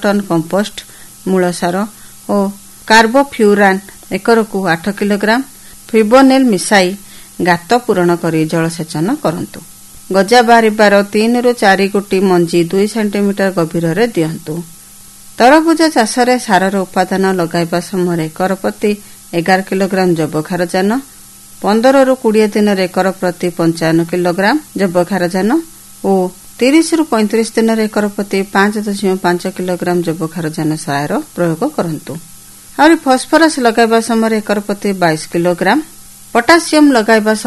Ton compost ମୂଳ ସାର ଓ କାର୍ବୋଫ୍ୟୁରାନ୍ एकरकू 8 kilogram फिबोनेल मिसाई गात पूरण करी जलसेचन करंतु। गजा बाहरिबार 3 ରୁ 4 गोटी मंजी 2 सेंटीमीटर गभीर रे दियंतु। तरबुज चाषरे सारर उपादान लगाइबा समय एकर प्रति 11 किलोग्राम जैवखारजान, 15 ରୁ 20 दिन एकर प्रति 55 किलोग्राम जैवखारजान और 30 ରୁ 35 दिन एकर प्रति 5.5 किलोग्राम जैवखारजान सार प्रयोग करंतु। और फॉस्फोरस लगाइबा समय एकर प्रति 22 किलोग्राम, पोटासियम लगाइबा